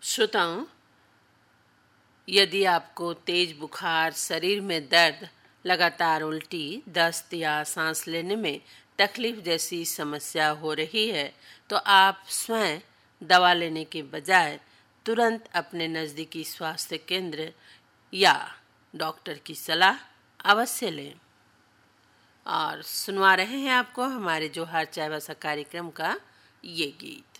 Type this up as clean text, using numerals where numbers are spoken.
श्रोताओं, यदि आपको तेज बुखार, शरीर में दर्द, लगातार उल्टी, दस्त या सांस लेने में तकलीफ जैसी समस्या हो रही है, तो आप स्वयं दवा लेने के बजाय तुरंत अपने नज़दीकी स्वास्थ्य केंद्र या डॉक्टर की सलाह अवश्य लें। और सुनवा रहे हैं आपको हमारे जोहार चाय बसा कार्यक्रम का ये गीत।